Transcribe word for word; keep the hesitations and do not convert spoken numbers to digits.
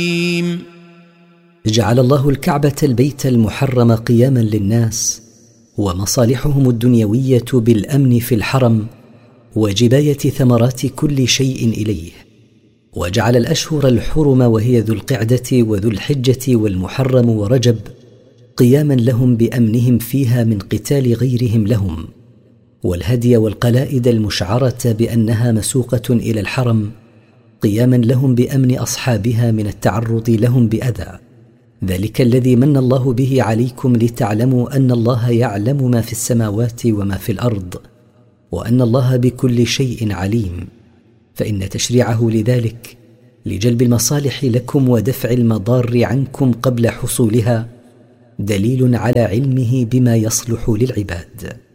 جعل الله الكعبة البيت المحرم قياما للناس ومصالحهم الدنيوية بالأمن في الحرم وجباية ثمرات كل شيء إليه، وجعل الأشهر الحرم وهي ذو القعدة وذو الحجة والمحرم ورجب قياما لهم بأمنهم فيها من قتال غيرهم لهم، والهدي والقلائد المشعرة بأنها مسوقة إلى الحرم قياما لهم بأمن أصحابها من التعرض لهم بأذى. ذلك الذي من الله به عليكم لتعلموا أن الله يعلم ما في السماوات وما في الأرض، وأن الله بكل شيء عليم، فإن تشريعه لذلك لجلب المصالح لكم ودفع المضار عنكم قبل حصولها دليل على علمه بما يصلح للعباد.